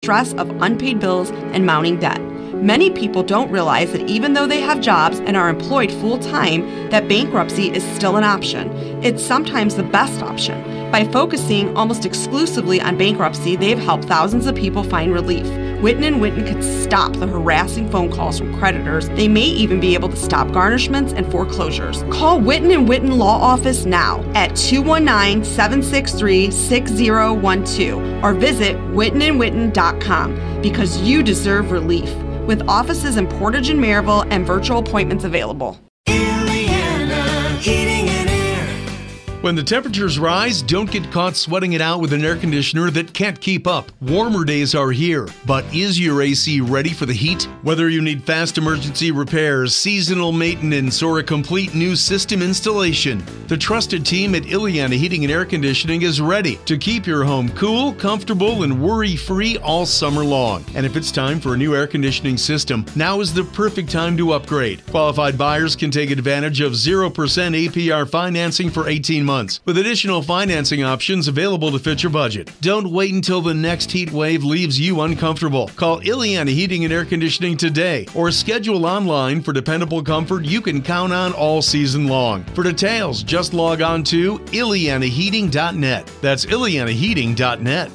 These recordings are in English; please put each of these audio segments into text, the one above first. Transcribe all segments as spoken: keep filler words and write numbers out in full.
stress of unpaid bills and mounting debt. Many people don't realize that even though they have jobs and are employed full-time, that bankruptcy is still an option. It's sometimes the best option. By focusing almost exclusively on bankruptcy, they've helped thousands of people find relief. Witten and Witten could stop the harassing phone calls from creditors. They may even be able to stop garnishments and foreclosures. Call Witten and Witten Law Office now at two one nine, seven six three, six zero one two or visit witten and witten dot com because you deserve relief. With offices in Portage and Maryville and virtual appointments available. Illiana Heating and Air. When the temperatures rise, don't get caught sweating it out with an air conditioner that can't keep up. Warmer days are here, but is your A C ready for the heat? Whether you need fast emergency repairs, seasonal maintenance, or a complete new system installation, the trusted team at Illiana Heating and Air Conditioning is ready to keep your home cool, comfortable, and worry-free all summer long. And if it's time for a new air conditioning system, now is the perfect time to upgrade. Qualified buyers can take advantage of zero percent A P R financing for eighteen months, with additional financing options available to fit your budget. Don't wait until the next heat wave leaves you uncomfortable. Call Illiana Heating and Air Conditioning today or schedule online for dependable comfort you can count on all season long. For details, just log on to illiana heating dot net. That's illiana heating dot net.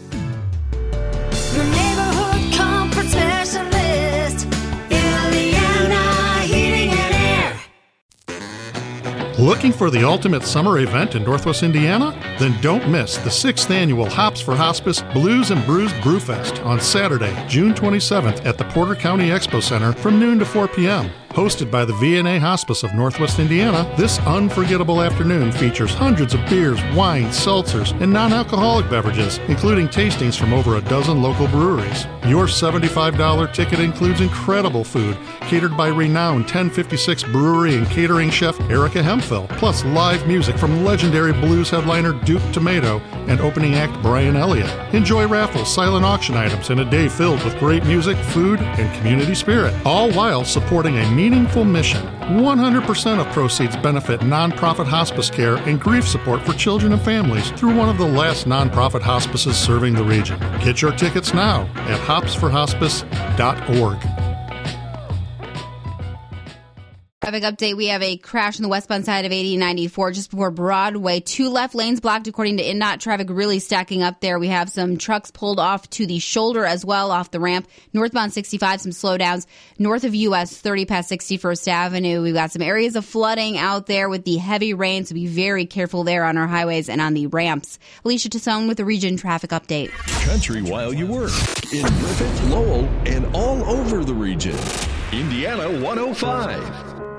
The neighborhood comfort specialist, Illiana Heating and Air. Looking for the ultimate summer event in Northwest Indiana? Then don't miss the sixth annual Hops for Hospice Blues and Brews Brewfest on Saturday, June twenty-seventh at the Porter County Expo Center from noon to four p.m. Hosted by the V and A Hospice of Northwest Indiana, this unforgettable afternoon features hundreds of beers, wines, seltzers, and non-alcoholic beverages, including tastings from over a dozen local breweries. Your seventy-five dollars ticket includes incredible food, catered by renowned ten fifty-six brewery and catering chef Erica Hemphill, plus live music from legendary blues headliner Duke Tomato and opening act Brian Elliott. Enjoy raffles, silent auction items, and a day filled with great music, food, and community spirit, all while supporting a meaningful mission. one hundred percent of proceeds benefit nonprofit hospice care and grief support for children and families through one of the last nonprofit hospices serving the region. Get your tickets now at hops for hospice dot org. Traffic update. We have a crash on the westbound side of eighty ninety-four just before Broadway. Two left lanes blocked according to I N D O T. Traffic really stacking up there. We have some trucks pulled off to the shoulder as well off the ramp. Northbound sixty-five, some slowdowns. North of U S thirty past sixty-first Avenue. We've got some areas of flooding out there with the heavy rain, so be very careful there on our highways and on the ramps. Alicia Tassone with the Region Traffic Update. Country while you work in Griffith, Lowell, and all over the region. Indiana one oh five.